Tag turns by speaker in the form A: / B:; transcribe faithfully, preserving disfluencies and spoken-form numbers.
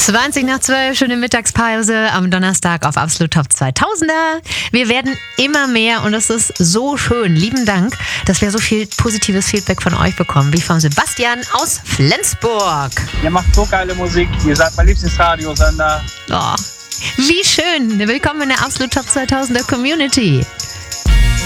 A: zwanzig nach zwölf, schöne Mittagspause am Donnerstag auf Absolut Top zweitausender. Wir werden immer mehr und es ist so schön. Lieben Dank, dass wir so viel positives Feedback von euch bekommen, wie von Sebastian aus Flensburg.
B: Ihr macht so geile Musik, ihr seid mein Lieblingsradiosender.
A: Oh, wie schön. Willkommen in der Absolut Top zweitausender Community.